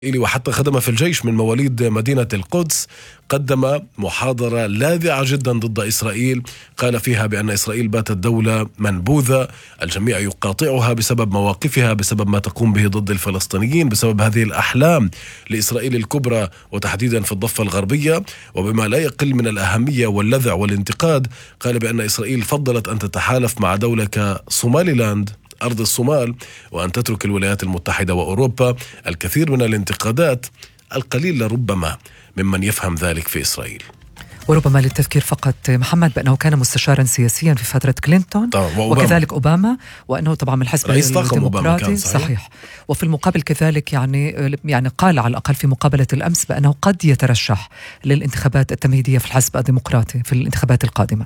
وحتى خدم في الجيش من مواليد مدينة القدس، قدم محاضرة لاذعة جدا ضد إسرائيل، قال فيها بأن إسرائيل باتت دولة منبوذة، الجميع يقاطعها بسبب مواقفها، بسبب ما تقوم به ضد الفلسطينيين، بسبب هذه الأحلام لإسرائيل الكبرى وتحديدا في الضفة الغربية، وبما لا يقل من الأهمية واللذع والانتقاد. قال بأن إسرائيل فضلت أن تتحالف مع دولة كصوماليلاند أرض الصومال، وأن تترك الولايات المتحدة وأوروبا. الكثير من الانتقادات، القليل لربما ممن يفهم ذلك في إسرائيل. وربما للتذكير فقط محمد بأنه كان مستشارا سياسيا في فترة كلينتون وكذلك أوباما، وأنه طبعا من الحزب الديمقراطي. صحيح. وفي المقابل كذلك يعني قال على الأقل في مقابلة الأمس بأنه قد يترشح للانتخابات التمهيدية في الحزب الديمقراطي في الانتخابات القادمة.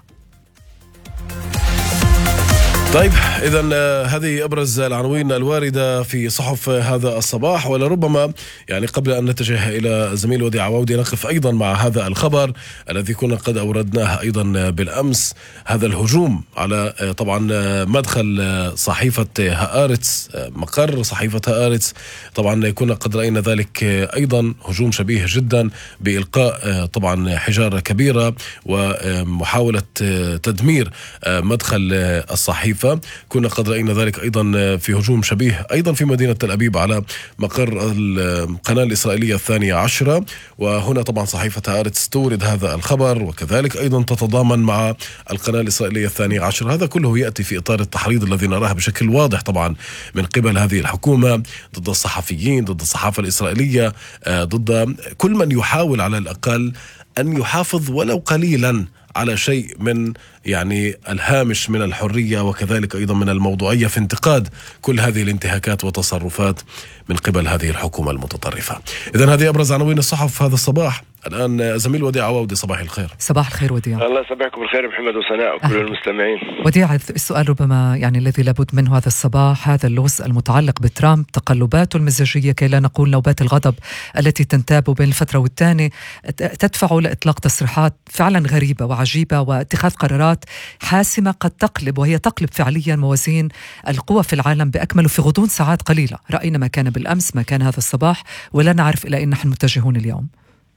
طيب إذن هذه أبرز العناوين الواردة في صحف هذا الصباح، ولربما يعني قبل أن نتجه إلى زميل وديع عواودي نقف أيضا مع هذا الخبر الذي كنا قد أوردناه أيضا بالأمس، هذا الهجوم على طبعا مدخل صحيفة هآرتس، مقر صحيفة هآرتس. طبعا كنا قد رأينا ذلك أيضا، هجوم شبيه جدا بإلقاء طبعا حجارة كبيرة ومحاولة تدمير مدخل الصحيفة. كنا قد رأينا ذلك أيضا في هجوم شبيه أيضا في مدينة تل أبيب على مقر القناة الإسرائيلية 12، وهنا طبعا صحيفة هآرتس تورد هذا الخبر، وكذلك أيضا تتضامن مع القناة الإسرائيلية 12. هذا كله يأتي في إطار التحريض الذي نراه بشكل واضح طبعا من قبل هذه الحكومة ضد الصحفيين، ضد الصحافة الإسرائيلية، ضد كل من يحاول على الأقل أن يحافظ ولو قليلا على شيء من يعني الهامش من الحرية، وكذلك أيضا من الموضوعية في انتقاد كل هذه الانتهاكات وتصرفات من قبل هذه الحكومة المتطرفة. إذن هذه أبرز عناوين الصحف هذا الصباح. الآن زميل وديع عواودي، صباح الخير. صباح الخير وديع. الله يصبحكم بالخير محمد وسناء وكل المستمعين. وديع، السؤال ربما يعني الذي لابد منه هذا الصباح، هذا اللغز المتعلق بترامب، تقلباته المزاجية كي لا نقول نوبات الغضب التي تنتاب بين الفترة والتانية تدفعه لإطلاق تصريحات فعلا غريبة وعجيبة واتخاذ قرارات حاسمة قد تقلب، وهي تقلب فعليا موازين القوى في العالم بأكمله في غضون ساعات قليلة. رأينا ما كان بالأمس، ما كان هذا الصباح، ولا نعرف إلى أين نحن متجهون اليوم.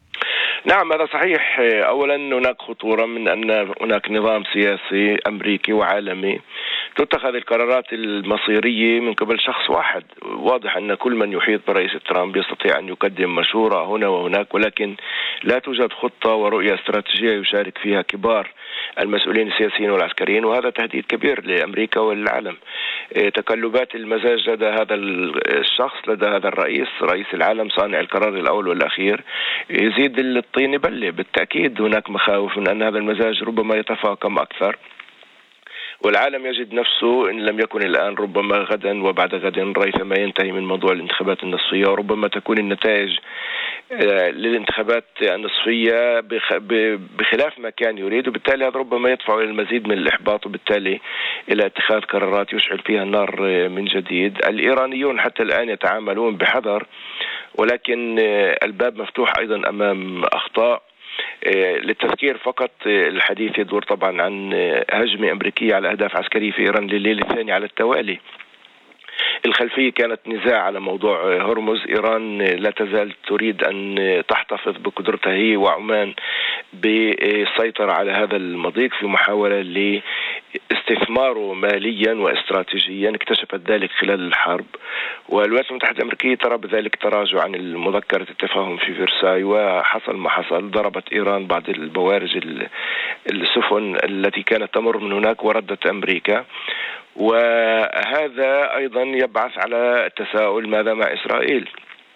نعم هذا صحيح. أولا هناك خطورة من أن هناك نظام سياسي أمريكي وعالمي تتخذ القرارات المصيرية من قبل شخص واحد. واضح أن كل من يحيط برئيس ترامب يستطيع أن يقدم مشورة هنا وهناك، ولكن لا توجد خطة ورؤية استراتيجية يشارك فيها كبار المسؤولين السياسيين والعسكريين، وهذا تهديد كبير لأمريكا والعالم. تقلبات المزاج لدى هذا الشخص، لدى هذا الرئيس، رئيس العالم صانع القرار الأول والأخير، يزيد الطين بلة. بالتأكيد هناك مخاوف من أن هذا المزاج ربما يتفاقم أكثر، والعالم يجد نفسه إن لم يكن الآن ربما غدا وبعد غد ريثما ينتهي من موضوع الانتخابات النصفية، وربما تكون النتائج للانتخابات النصفية بخلاف ما كان يريد، وبالتالي هذا ربما يدفع إلى المزيد من الإحباط، وبالتالي إلى اتخاذ قرارات يشعل فيها النار من جديد. الإيرانيون حتى الآن يتعاملون بحذر، ولكن الباب مفتوح أيضا أمام أخطاء. للتذكير فقط، الحديث يدور طبعا عن هجمة أمريكية على أهداف عسكرية في إيران لليلة الثانية على التوالي. الخلفية كانت نزاع على موضوع هرمز. إيران لا تزال تريد أن تحتفظ بقدرتها هي وعمان بالسيطرة على هذا المضيق في محاولة لاستثماره ماليا واستراتيجيا. اكتشفت ذلك خلال الحرب، والولايات المتحدة الأمريكية ترى بذلك تراجع عن مذكرة التفاهم في فرساي، وحصل ما حصل. ضربت إيران بعض البوارج السفن التي كانت تمر من هناك وردت أمريكا، وهذا أيضا يبعث على التساؤل ماذا مع إسرائيل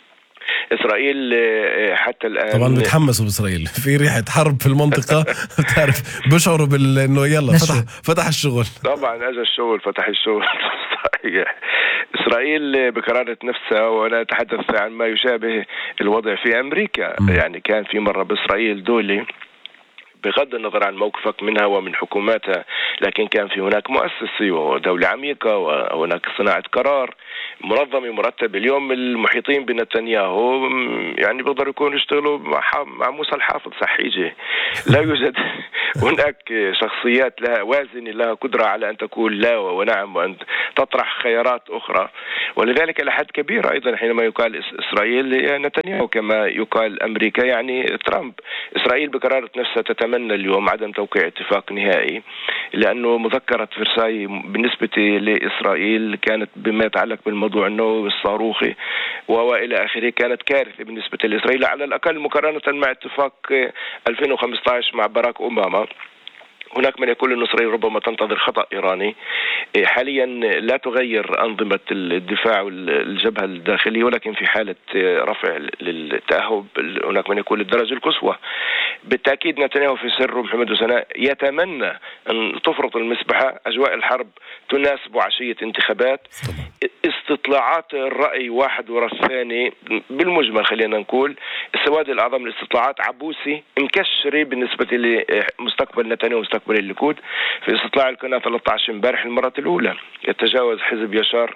حتى الآن. طبعا بتحمسوا بإسرائيل في ريحة حرب في المنطقة تعرف بشعروا إنه يلا فتح الشغل. طبعا أجى الشغل، فتح الشغل. صحيح. إسرائيل بقرارة نفسها، وأنا أتحدث عن ما يشابه الوضع في أمريكا. يعني كان في مرة بإسرائيل دولة بغض النظر عن موقفك منها ومن حكوماتها، لكن كان في هناك مؤسسي ودولة عميقة وهناك صناعة قرار منظمة مرتبة. اليوم المحيطين بنتنياهو يعني بيقدروا يكونوا يشتغلوا مع موسى الحافظ صحيجة. لا يوجد هناك شخصيات لها وازن، لها قدرة على أن تقول لا ونعم وأن تطرح خيارات أخرى. ولذلك إلى حد كبير أيضا حينما يقال إسرائيل نتنياهو كما يقال أمريكا يعني ترامب. إسرائيل بقرارة نفسها تتمنى اليوم عدم توقيع اتفاق نهائي، لأنه مذكرة فرساي بالنسبة لإسرائيل كانت بما يتعلق بالموضوع النووي والصاروخي وإلى آخره كانت كارثة بالنسبة لإسرائيل، على الأقل مقارنة مع اتفاق 2015 مع باراك أوباما. هناك من يقول أن إسرائيل ربما تنتظر خطأ إيراني. حاليا لا تغير أنظمة الدفاع والجبهة الداخلية، ولكن في حالة رفع للتأهب هناك من يقول الدرجة القصوى. بالتأكيد نتنياهو في سر محمد وسناء يتمنى أن تفرط المسبحة، أجواء الحرب تناسب عشية انتخابات، استطلاعات الرأي واحد وراء الثاني بالمجمل. خلينا نقول السواد الأعظم الاستطلاعات عبوسي مكشري بالنسبة لمستقبل نتنياهو ومستقبل الليكود. في استطلاع القناة 13 امبارح المرة الأولى يتجاوز حزب يسار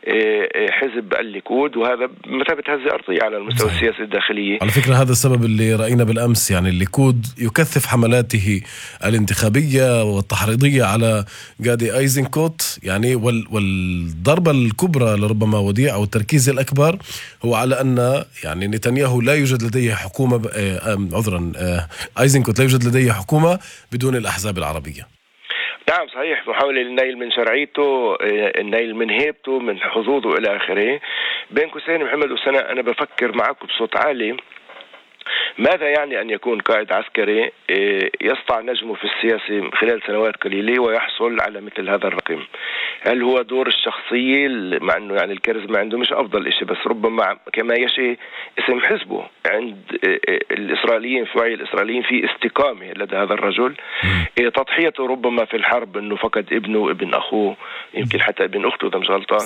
حزب الليكود، وهذا مثابة هزة أرضية على المستوى السياسي الداخلي. على فكرة هذا السبب اللي رأينا بالأمس، يعني الليكود يكثف حملاته الانتخابية والتحريضية على قادي أيزنكوت، يعني والضربة الكبرى لربما وديع أو التركيز الأكبر هو على أن يعني نتنياهو لا يوجد لديه حكومة أيزنكوت لا يوجد لديه حكومة بدون الأحزاب العربية. نعم صحيح، محاولة للنيل من شرعيته، النيل من هيبته، من حظوظه إلى آخره. بين قوسين محمد وسناء أنا بفكر معكم بصوت عالي، ماذا يعني أن يكون قائد عسكري يسطع نجمه في السياسة خلال سنوات قليلة ويحصل على مثل هذا الرقم؟ هل هو دور الشخصية مع أنه يعني الكاريزما عنده مش أفضل إشي، بس ربما كما يشي اسم حزبه عند الإسرائيليين، في وعي الإسرائيليين في استقامة لدى هذا الرجل. تضحيته ربما في الحرب أنه فقد ابنه ابن أخوه يمكن حتى ابن أخته إذا مش غلطان.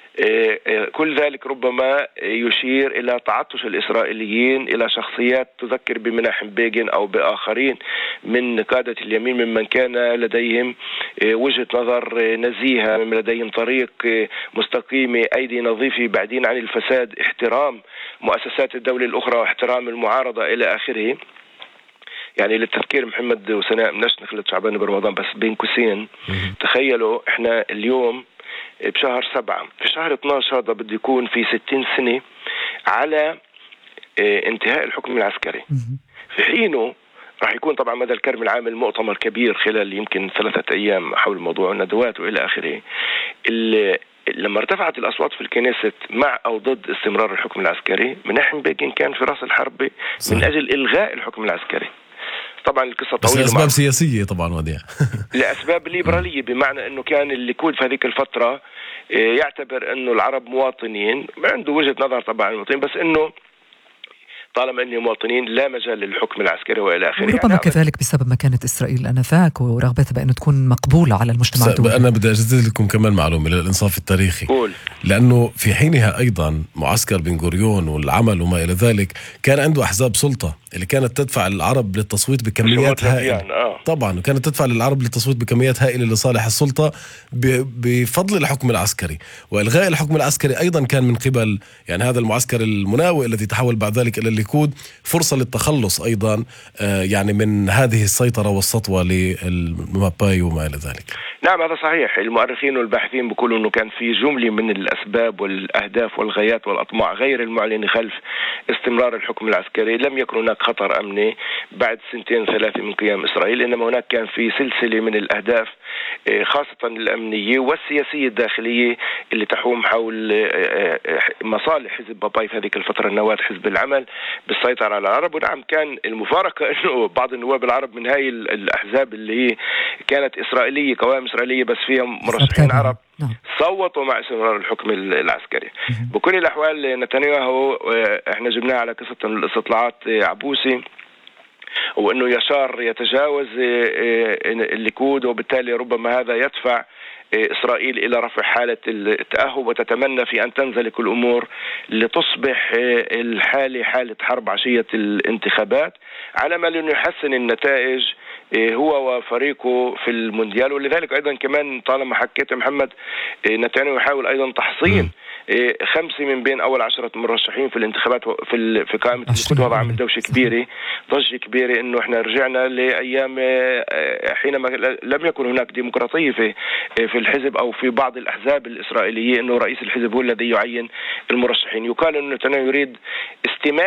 كل ذلك ربما يشير إلى تعطش الإسرائيليين إلى شخصيات تذكر بمناحم بيغين أو بآخرين من قادة اليمين، ممن كان لديهم وجهة نظر نزيهة، من لديهم طريق مستقيم، أيدي نظيفة، بعدين عن الفساد، احترام مؤسسات الدولة الأخرى واحترام المعارضة إلى آخره. يعني للتذكير محمد وسناء مناش نخلط شعبان برمضان، بس بين قوسين تخيلوا إحنا اليوم بشهر 7، في شهر 12 هذا بده يكون في 60 سنة على انتهاء الحكم العسكري. في حينه راح يكون طبعا مدى الكرم العام المؤتمر كبير خلال يمكن 3 أيام حول موضوع الندوات وإلى آخره. لما ارتفعت الأصوات في الكنيست مع أو ضد استمرار الحكم العسكري، مناحم بيغين كان في رأس الحرب من أجل إلغاء الحكم العسكري. طبعا القصة طويلة، بس لأسباب سياسية طبعا وديع لأسباب ليبرالية، بمعنى أنه كان الليكود في هذيك الفترة يعتبر أنه العرب مواطنين، عنده وجهة نظر طبعا المواطنين، بس أنه طالما أنهم مواطنين لا مجال للحكم العسكري وإلى آخره. وربما يعني كذلك بسبب مكانة إسرائيل آنذاك ورغبتها بأن تكون مقبولة على المجتمع الدولي. أنا بدي أجدد لكم كمان معلومة للإنصاف التاريخي. قول. لأنه في حينها أيضا معسكر بن غوريون والعمل وما إلى ذلك كان عنده أحزاب سلطة اللي كانت تدفع العرب للتصويت بكميات هائلة. طبعا وكانت تدفع للعرب للتصويت بكميات هائلة لصالح السلطة بفضل الحكم العسكري. وإلغاء الحكم العسكري أيضا كان من قبل يعني هذا المعسكر المناوئ الذي تحول بعد ذلك إلى الليكود فرصة للتخلص أيضا يعني من هذه السيطرة والسطوة للماباي وما إلى ذلك. نعم هذا صحيح. المؤرخين والباحثين بيقولوا أنه كان في جملة من الأسباب والأهداف والغايات والأطماع غير المعلنة خلف استمرار الحكم العسكري. لم يكن هناك خطر أمني بعد 2-3 من قيام إسرائيل، إنما هناك كان في سلسلة من الأهداف خاصة الأمنية والسياسية الداخلية اللي تحوم حول مصالح حزب باباي في هذه الفترة، النواة حزب العمل بالسيطرة على العرب. ونعم كان المفارقة أنه بعض النواب العرب من هاي الأحزاب اللي هي كانت إسرائيلية، قوائم إسرائيلية بس فيها مرشحين عرب، صوتوا مع استمرار الحكم العسكري. بكل الأحوال نتنياهو احنا جبناه على قصة الاستطلاعات عبوسي، وأنه يسار يتجاوز الليكود، وبالتالي ربما هذا يدفع إسرائيل إلى رفع حالة التأهب، وتتمنى في أن تنزلق الأمور لتصبح الحالة حالة حرب عشية الانتخابات، على أمل أن يحسن النتائج هو وفريقه في المونديال. ولذلك أيضا كمان طالما حكيت محمد، نتنياهو يحاول أيضا تحصين 5 من بين أول 10 مرشحين في الانتخابات في قائمة النخبة. وضع عامل دوشة كبيرة، ضجة كبيرة، إنه إحنا رجعنا لأيام حينما لم يكن هناك ديمقراطية في الحزب أو في بعض الأحزاب الإسرائيلية، إنه رئيس الحزب هو الذي يعين المرشحين. يقال إنه نتنياهو يريد استماع